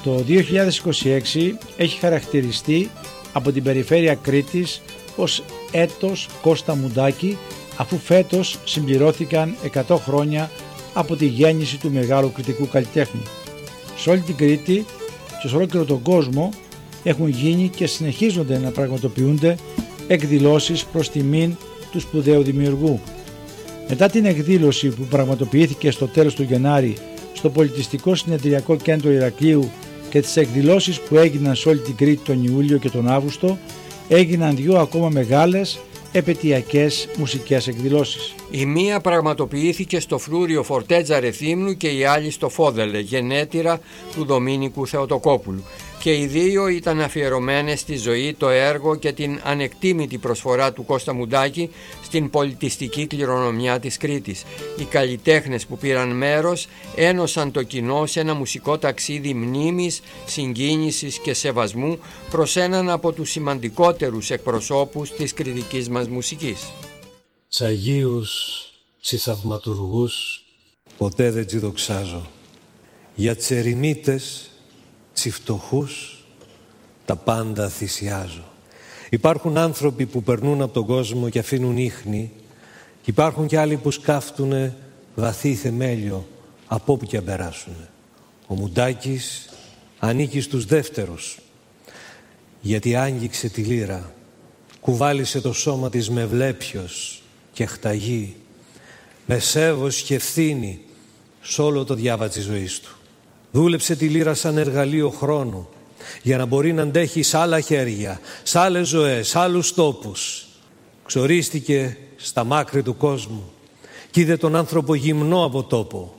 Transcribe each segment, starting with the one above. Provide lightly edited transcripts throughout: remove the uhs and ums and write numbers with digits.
Το 2026 έχει χαρακτηριστεί από την περιφέρεια Κρήτης ως έτος Κώστα Μουντάκη, αφού φέτος συμπληρώθηκαν 100 χρόνια από τη γέννηση του μεγάλου κρητικού καλλιτέχνη. Σε όλη την Κρήτη και σε ολόκληρο τον κόσμο έχουν γίνει και συνεχίζονται να πραγματοποιούνται εκδηλώσεις προς τιμήν του σπουδαίου δημιουργού. Μετά την εκδήλωση που πραγματοποιήθηκε στο τέλος του Γενάρη στο Πολιτιστικό Συνεδριακό Κέντρο Ηρακλείου και τις εκδηλώσεις που έγιναν σε όλη την Κρήτη τον Ιούλιο και τον Αύγουστο, έγιναν 2 ακόμα μεγάλες επετειακές μουσικές εκδηλώσεις. Η μία πραγματοποιήθηκε στο Φρούριο Φορτέτζα Ρεθύμνου και η άλλη στο Φόδελε, γενέτειρα του Δομήνικου Θεοτοκόπουλου. Και οι δύο ήταν αφιερωμένες στη ζωή, το έργο και την ανεκτήμητη προσφορά του Κώστα Μουντάκη στην πολιτιστική κληρονομιά της Κρήτης. Οι καλλιτέχνες που πήραν μέρος ένωσαν το κοινό σε ένα μουσικό ταξίδι μνήμης, συγκίνησης και σεβασμού προς έναν από τους σημαντικότερους εκπροσώπους της κρητικής μας μουσικής. Τς Αγίους, τς θαυματουργούς, ποτέ δεν τσι δοξάζω. Για τς ερημίτες, τς φτωχούς, τα πάντα θυσιάζω. Υπάρχουν άνθρωποι που περνούν από τον κόσμο και αφήνουν ίχνη, και υπάρχουν και άλλοι που σκάφτουνε βαθύ θεμέλιο από όπου και αν περάσουνε. Ο Μουντάκης ανήκει στους δεύτερους, γιατί άγγιξε τη λύρα, κουβάλισε το σώμα της με βλέπιος και χταγή, με σέβος και ευθύνη σ' όλο το διάβα της ζωής του. Δούλεψε τη λύρα σαν εργαλείο χρόνου για να μπορεί να αντέχει σ' άλλα χέρια, σ' άλλες ζωές, σ' άλλους τόπους. Ξορίστηκε στα μάκρη του κόσμου και είδε τον άνθρωπο γυμνό από τόπο.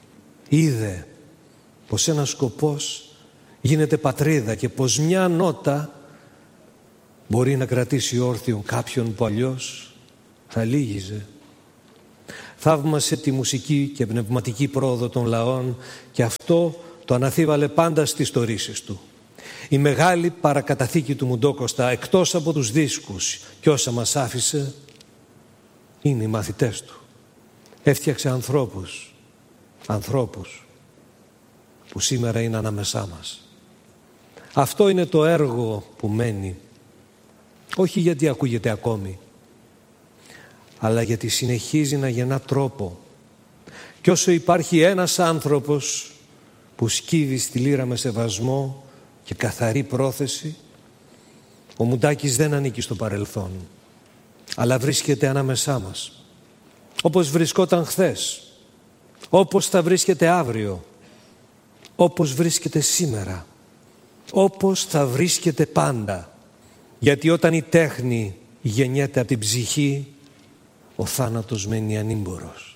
Είδε πως ένας σκοπός γίνεται πατρίδα και πως μια νότα μπορεί να κρατήσει όρθιον κάποιον που αλλιώς θα λύγιζε. Θαύμασε τη μουσική και πνευματική πρόοδο των λαών και αυτό το αναθίβαλε πάντα στις στορίσεις του. Η μεγάλη παρακαταθήκη του Μουντόκοστα, εκτός από τους δίσκους και όσα μας άφησε, είναι οι μαθητές του. Έφτιαξε ανθρώπους που σήμερα είναι ανάμεσά μας. Αυτό είναι το έργο που μένει, όχι γιατί ακούγεται ακόμη, αλλά γιατί συνεχίζει να γεννά τρόπο. Και όσο υπάρχει ένας άνθρωπος που σκύβει στη λύρα με σεβασμό και καθαρή πρόθεση, ο Μουντάκης δεν ανήκει στο παρελθόν, αλλά βρίσκεται ανάμεσά μας. Όπως βρισκόταν χθες, όπως θα βρίσκεται αύριο, όπως βρίσκεται σήμερα, όπως θα βρίσκεται πάντα. Γιατί όταν η τέχνη γεννιέται από την ψυχή, ο θάνατος μένει ανήμπορος.